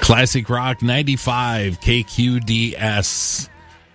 Classic Rock 95 KQDS.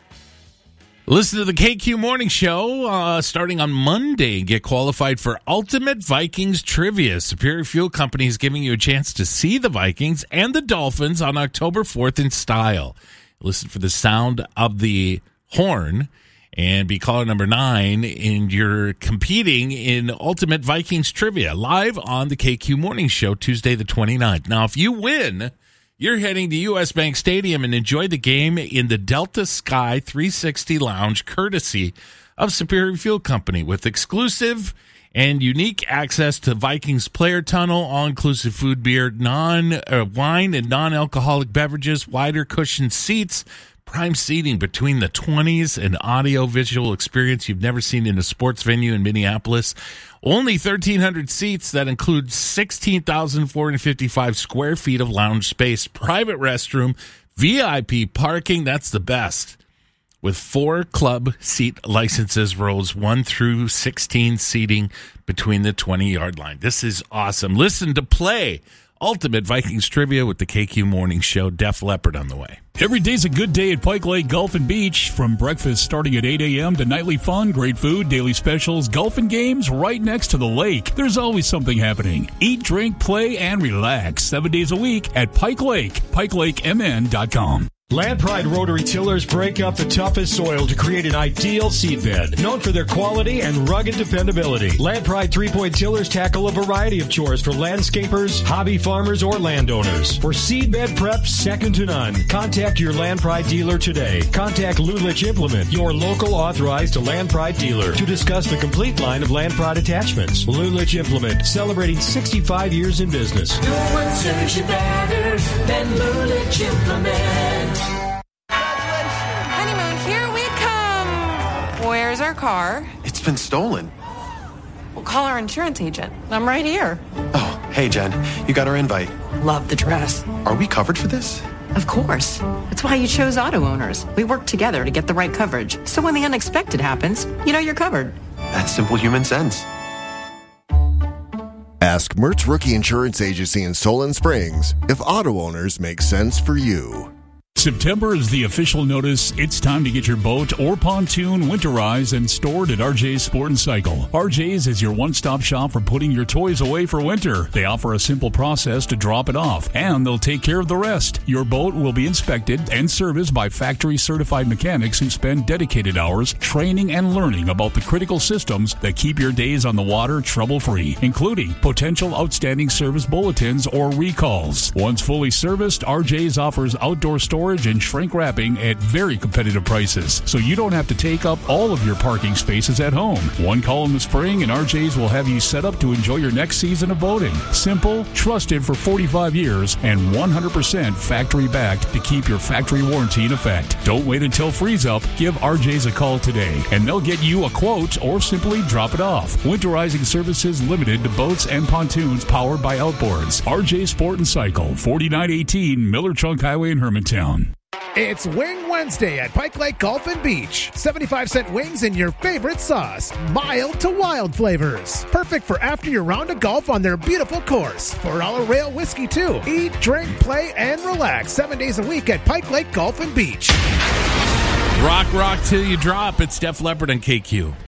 Listen to the KQ Morning Show starting on Monday. Get qualified for Ultimate Vikings Trivia. Superior Fuel Company is giving you a chance to see the Vikings and the Dolphins on October 4th in style. Listen for the sound of the horn and be caller number 9, and you're competing in Ultimate Vikings Trivia live on the KQ Morning Show Tuesday the 29th. Now, if you win, you're heading to U.S. Bank Stadium and enjoy the game in the Delta Sky 360 Lounge, courtesy of Superior Fuel Company, with exclusive and unique access to Vikings Player Tunnel, all-inclusive food, beer, wine, and non-alcoholic beverages, wider cushioned seats, prime seating between the 20s, and audio-visual experience you've never seen in a sports venue in Minneapolis. Only 1,300 seats that include 16,455 square feet of lounge space, private restroom, VIP parking. That's the best. With 4 club seat licenses, rows 1 through 16 seating between the 20-yard line. This is awesome. Listen to play Ultimate Vikings Trivia with the KQ Morning Show. Def Leppard on the way. Every day's a good day at Pike Lake Golf and Beach. From breakfast starting at 8 a.m. to nightly fun, great food, daily specials, golf and games right next to the lake. There's always something happening. Eat, drink, play, and relax 7 days a week at Pike Lake. PikeLakeMN.com. Land Pride rotary tillers break up the toughest soil to create an ideal seedbed. Known for their quality and rugged dependability, Land Pride 3-point tillers tackle a variety of chores for landscapers, hobby farmers, or landowners. For seedbed prep second to none, contact your Land Pride dealer today. Contact Lulich Implement, your local authorized Land Pride dealer, to discuss the complete line of Land Pride attachments. Lulich Implement, celebrating 65 years in business. No one serves you better than Lulich Implement. Honeymoon, here we come. Where's our car? It's been stolen. We'll call our insurance agent. I'm right here. Oh, hey, Jen. You got our invite. Love the dress. Are we covered for this? Of course. That's why you chose Auto Owners. We work together to get the right coverage. So when the unexpected happens, you know you're covered. That's simple human sense. Ask Mertz Rookie Insurance Agency in Solon Springs if Auto Owners make sense for you. September is the official notice it's time to get your boat or pontoon winterized and stored at RJ's Sport & Cycle. RJ's is your one-stop shop for putting your toys away for winter. They offer a simple process to drop it off, and they'll take care of the rest. Your boat will be inspected and serviced by factory-certified mechanics who spend dedicated hours training and learning about the critical systems that keep your days on the water trouble-free, including potential outstanding service bulletins or recalls. Once fully serviced, RJ's offers outdoor storage and shrink wrapping at very competitive prices, so you don't have to take up all of your parking spaces at home. One call in the spring and RJ's will have you set up to enjoy your next season of boating. Simple, trusted for 45 years, and 100% factory backed to keep your factory warranty in effect. Don't wait until freeze up. Give RJ's a call today, and they'll get you a quote or simply drop it off. Winterizing services limited to boats and pontoons powered by outboards. RJ Sport & Cycle, 4918 Miller Trunk Highway in Hermantown. It's Wing Wednesday at Pike Lake Golf and Beach. 75-cent wings in your favorite sauce. Mild to wild flavors. Perfect for after your round of golf on their beautiful course. $4 rail whiskey, too. Eat, drink, play, and relax 7 days a week at Pike Lake Golf and Beach. Rock till you drop. It's Def Leppard on KQ.